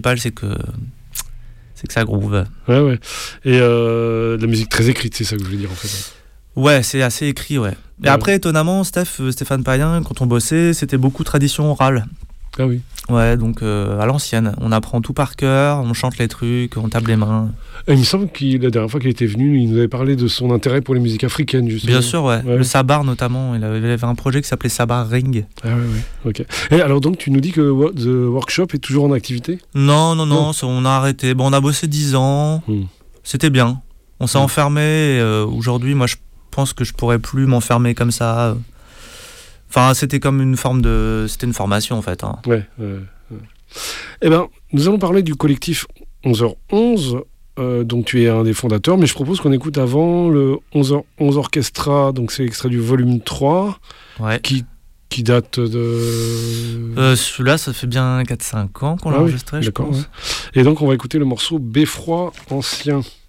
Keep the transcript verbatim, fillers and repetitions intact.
principal, c'est que, c'est que ça groove. Ouais, ouais. Et euh, de la musique très écrite, c'est ça que je voulais dire en fait. Ouais, c'est assez écrit, ouais. Et ouais. après, étonnamment, Steph, euh, Stéphane Payen, quand on bossait, c'était beaucoup tradition orale. Ah oui. Ouais, donc euh, à l'ancienne. On apprend tout par cœur, on chante les trucs, on tape les mains. Et il me semble que la dernière fois qu'il était venu, il nous avait parlé de son intérêt pour les musiques africaines, justement. Bien sûr, ouais. ouais. Le Sabar, notamment. Il avait, il avait un projet qui s'appelait Sabar Ring. Ah ouais, ouais. Ok. Et alors, donc, tu nous dis que The Workshop est toujours en activité ? Non, non, non, ça, on a arrêté. Bon, on a bossé dix ans. Hmm. C'était bien. On s'est hmm. enfermé. Et, euh, aujourd'hui, moi, je pense que je pourrais plus m'enfermer comme ça. Enfin, c'était comme une forme de... C'était une formation, en fait. Hein. Ouais, ouais, ouais. Eh bien, nous allons parler du collectif onze heures onze, euh, dont tu es un des fondateurs, mais je propose qu'on écoute avant le onze heures onze Orchestra, donc c'est extrait du volume trois, ouais. qui, qui date de... Euh, celui-là, ça fait bien quatre cinq ans qu'on l'a ah enregistré, oui, je pense. Ouais. Et donc, on va écouter le morceau Beffroi ancien.